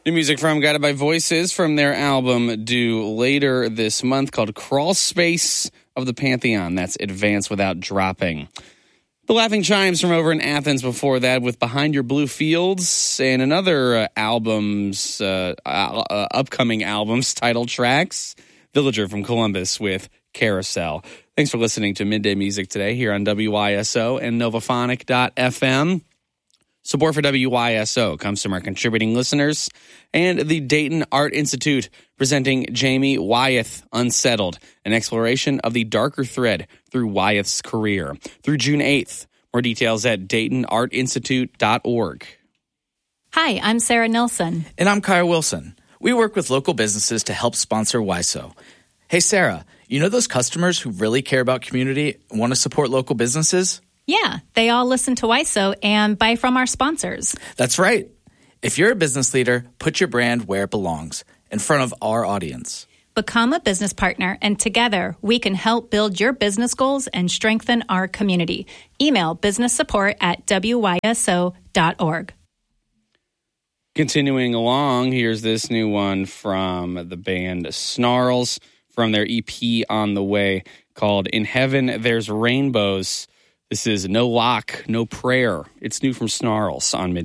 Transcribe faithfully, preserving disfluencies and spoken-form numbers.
New music from Guided by Voices from their album due later this month called Crawl Space of the Pantheon. That's Advance Without Dropping. The Laughing Chimes from over in Athens before that with Behind Your Blue Fields and another uh, album's, uh, uh, upcoming album's title tracks. Villager from Columbus with Carousel. Thanks for listening to Midday Music today here on W Y S O and Novaphonic dot f m. Support for W Y S O comes from our contributing listeners and the Dayton Art Institute presenting Jamie Wyeth Unsettled, an exploration of the darker thread through Wyeth's career. Through June eighth. More details at Dayton Art Institute dot org. Hi, I'm Sarah Nilsson. And I'm Kyle Wilson. We work with local businesses to help sponsor W Y S O. Hey, Sarah, you know those customers who really care about community and want to support local businesses? Yeah, they all listen to W Y S O and buy from our sponsors. That's right. If you're a business leader, put your brand where it belongs, in front of our audience. Become a business partner, and together we can help build your business goals and strengthen our community. Email business support at W Y S O dot org. Continuing along, here's this new one from the band Snarls from their E P On the Way called In Heaven There's Rainbows. This is No Lock, No Prayer. It's new from Snarls on Midday.